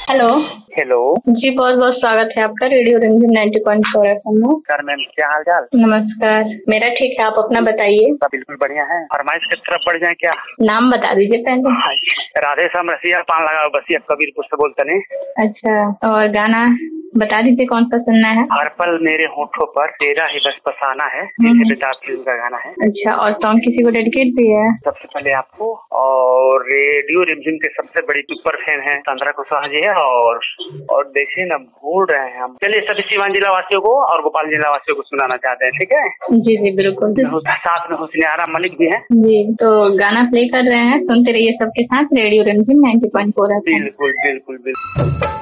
Hello. Hello जी बहुत बहुत स्वागत है आपका रेडियो रिमझिम 90.4 FM में। सर मैम, क्या हाल चाल? नमस्कार, मेरा ठीक है, आप अपना बताइए। सब बिल्कुल बढ़िया है। फरमाइश की तरफ बढ़ जाए क्या? नाम बता दीजिए पहले। राधे श्याम रसिया पान लगा बसिया कबीरपुर से बोलते नहीं। अच्छा, और गाना बता दीजिए कौन सा सुनना है। हर पल मेरे होठों पर तेरा ही बस फसाना है, दिल बेताब फिल्म का गाना है। अच्छा, और सॉन्ग किसी को डेडिकेट भी है? सबसे पहले आपको, और रेडियो रिमझिम के सबसे बड़ी सुपर फैन है चंद्रा कुशवाहा जी है। और देखिए ना, भूल रहे हैं हम। चलिए सभी सीवान जिला वासियों को और भोपाल जिला वासियों को सुनाना चाहते हैं, ठीक है? जी जी बिल्कुल। साथ में हुस्न आरा मलिक भी है। जी, तो गाना प्ले कर रहे हैं, सुनते रहिए सबके साथ रेडियो रिमझिम 90.4 FM। बिल्कुल बिल्कुल बिल्कुल।